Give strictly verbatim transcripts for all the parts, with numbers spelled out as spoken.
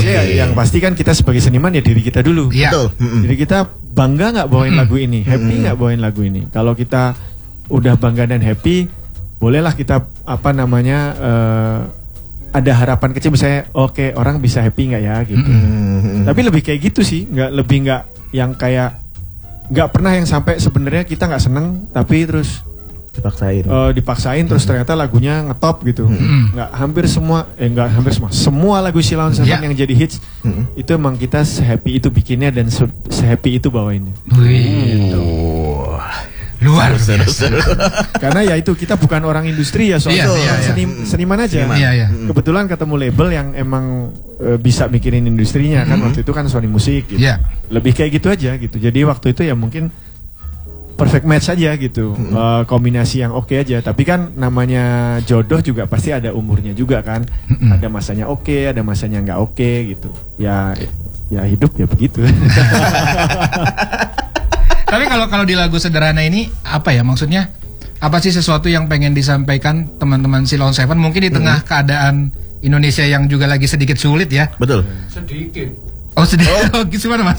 Jadi okay. yang pasti kan kita sebagai seniman ya diri kita dulu. Ya. Betul. Diri kita bangga nggak bawain mm. lagu ini, happy nggak mm. bawain lagu ini. Kalau kita udah bangga dan happy, bolehlah kita apa namanya uh, ada harapan kecil misalnya, oke okay, orang bisa happy nggak ya gitu. Mm. Tapi lebih kayak gitu sih, nggak lebih nggak yang kayak nggak pernah yang sampai sebenarnya kita nggak seneng tapi terus dipaksain uh, dipaksain hmm. terus ternyata lagunya ngetop gitu. hmm. Nggak hampir semua eh nggak hampir semua semua lagu Sheila on Seven yeah. yang jadi hits hmm. itu emang kita sehappy itu bikinnya dan se sehappy itu bawainnya. Wih, oh. Luar biasa. Karena ya itu kita bukan orang industri ya soalnya yeah, yeah, seni, yeah. seniman aja. Seniman. Yeah, yeah. Kebetulan ketemu label yang emang uh, bisa mikirin industrinya kan. hmm. Waktu itu kan Sony Music gitu. Yeah. Lebih kayak gitu aja gitu. Jadi waktu itu ya mungkin perfect match aja gitu, mm-hmm. uh, kombinasi yang oke okay aja. Tapi kan namanya jodoh juga pasti ada umurnya juga kan. Mm-hmm. Ada masanya oke, okay, ada masanya nggak oke okay, gitu. Ya, ya hidup ya begitu. Tapi kalau kalau di lagu Sederhana ini apa ya maksudnya? Apa sih sesuatu yang pengen disampaikan teman-teman Sheila on Seven? Mungkin di tengah mm-hmm. keadaan Indonesia yang juga lagi sedikit sulit ya. Betul. Sedikit. Oh sedikit. Oh, gimana mas?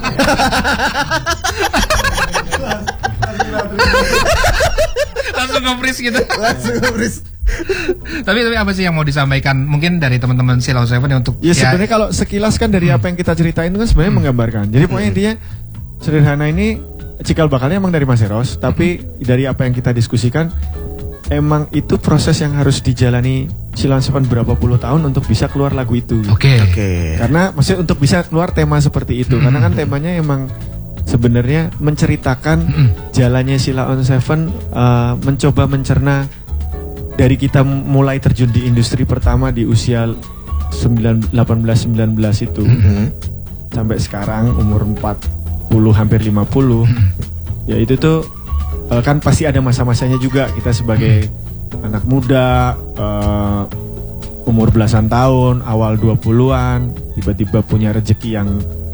Langsung nge-freeze gitu. Langsung nge-freeze. Tapi tapi apa sih yang mau disampaikan mungkin dari teman-teman Sheila on Seven untuk ya, ya sebenarnya kalau sekilas kan dari hmm. apa yang kita ceritain itu kan sebenarnya hmm. menggambarkan. Jadi pokoknya hmm. dia Sederhana ini cikal bakalnya emang dari Mas Eros, tapi hmm. dari apa yang kita diskusikan emang itu proses yang harus dijalani Sheila on Seven berapa puluh tahun untuk bisa keluar lagu itu. Oke. Okay. Oke. Okay. Karena maksudnya untuk bisa keluar tema seperti itu, hmm. karena kan temanya emang sebenarnya menceritakan mm. jalannya Sheila on Seven, uh, mencoba mencerna dari kita mulai terjun di industri pertama di usia delapan belas sembilan belas itu mm-hmm. sampai sekarang umur empat puluh hampir lima puluh. Mm. Ya itu tuh uh, kan pasti ada masa-masanya juga kita sebagai mm. anak muda, uh, umur belasan tahun, awal dua puluhan, tiba-tiba punya rezeki yang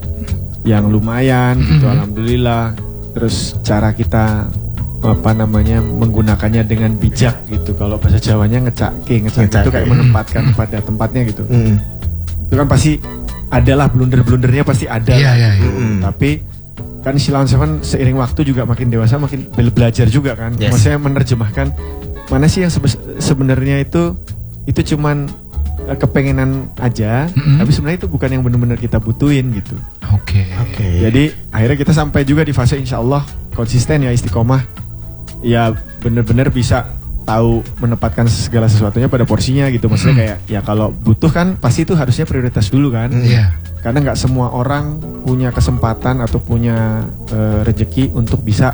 yang lumayan gitu, mm-hmm. alhamdulillah. Terus cara kita apa namanya menggunakannya dengan bijak gitu. Kalau bahasa Jawanya ngecake, ngecake itu kayak menempatkan mm-hmm. pada tempatnya gitu. Mm-hmm. Itu kan pasti adalah blunder-blundernya pasti ada. Yeah, yeah, yeah. Mm-hmm. Tapi kan Sheila on Seven seiring waktu juga makin dewasa makin belajar juga kan. Yes. Maksudnya menerjemahkan mana sih yang sebe- sebenarnya itu itu cuman kepengenan aja, mm-hmm. tapi sebenarnya itu bukan yang benar-benar kita butuhin gitu. Oke. Okay. Oke. Okay. Jadi akhirnya kita sampai juga di fase insya Allah konsisten ya, istiqomah, ya benar-benar bisa tahu menempatkan segala sesuatunya pada porsinya gitu. Maksudnya mm-hmm. kayak ya kalau butuh kan pasti itu harusnya prioritas dulu kan. Iya. Yeah. Karena nggak semua orang punya kesempatan atau punya uh, rezeki untuk bisa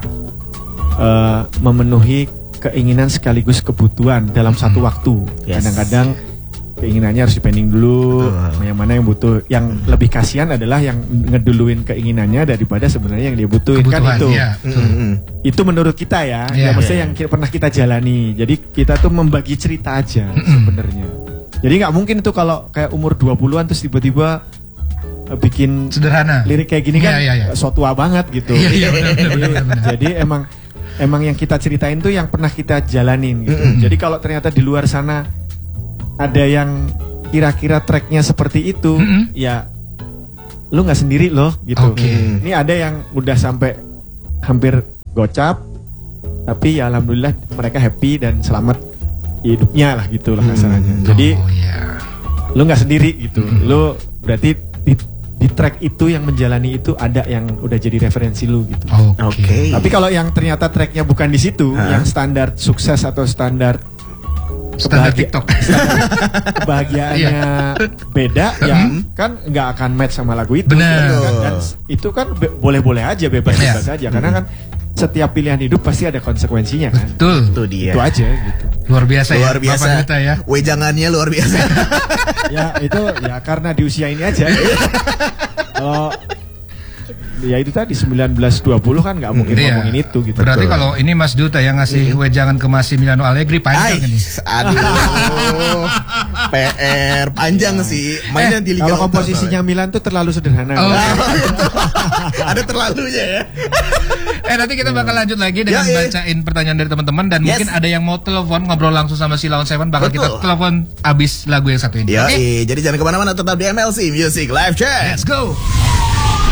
uh, memenuhi keinginan sekaligus kebutuhan dalam mm-hmm. satu waktu. Yes. Kadang-kadang keinginannya harus dipending dulu. Betul. Yang mana yang butuh. Yang hmm. lebih kasihan adalah yang ngeduluin keinginannya daripada sebenarnya yang dia butuhin. Kebutuhan, kan itu ya. hmm. Itu menurut kita ya, yeah. ya maksudnya yeah. yang kita, pernah kita jalani. Jadi kita tuh membagi cerita aja hmm. sebenarnya. Jadi gak mungkin itu kalau kayak umur dua puluhan terus tiba-tiba uh, bikin Sederhana lirik kayak gini kan yeah, yeah, yeah. so tua banget gitu. yeah, yeah, benar, benar, benar, benar. Jadi emang emang yang kita ceritain tuh yang pernah kita jalanin gitu. hmm. Jadi kalau ternyata di luar sana ada yang kira-kira tracknya seperti itu, mm-hmm. ya lu nggak sendiri loh gitu. Okay. Ini ada yang udah sampai hampir gocap, tapi ya alhamdulillah mereka happy dan selamat hidupnya lah gitu lah kasarnya. Hmm. Jadi oh, yeah. lu nggak sendiri gitu. Mm-hmm. Lu berarti di, di track itu yang menjalani itu ada yang udah jadi referensi lu gitu. Oke. Okay. Okay. Tapi kalau yang ternyata tracknya bukan di situ, huh? yang standar sukses atau standar standar TikTok, kebahagiaannya beda ya hmm. kan nggak akan match sama lagu itu. Benar. Kan, dan itu kan be- boleh-boleh aja, bebas-bebas aja hmm. karena kan setiap pilihan hidup pasti ada konsekuensinya kan. Betul. Itu dia. Itu aja gitu. Luar biasa luar ya. Biasa. Bapak Duta ya. Wejangannya luar biasa. Ya itu ya karena di usia ini aja. Kalau ya itu tadi sembilan belas dua puluh kan nggak mungkin iya. ngomongin itu gitu. Berarti kalau ini Mas Duta yang ngasih mm. wejangan ke Massimiliano Allegri panjang ini. Aduh. P R panjang ya. Sih. Mainnya eh, di Liga kalau komposisinya Milan tuh terlalu sederhana. Oh. Ada terlalunya ya. Eh nanti kita bakal lanjut lagi dengan Ya, iya. bacain pertanyaan dari teman-teman dan Yes. mungkin ada yang mau telepon ngobrol langsung sama Sheila on Seven, bakal Betul. kita telepon abis lagu yang satu ini. Ya, Oke? jadi jangan kemana-mana, tetap di M L C Music Live Chat. Let's go.